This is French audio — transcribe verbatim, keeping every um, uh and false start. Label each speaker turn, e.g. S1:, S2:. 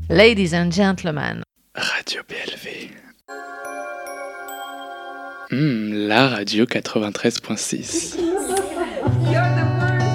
S1: Ladies and gentlemen.
S2: Radio B L V. Hmm, la radio quatre-vingt-treize point six.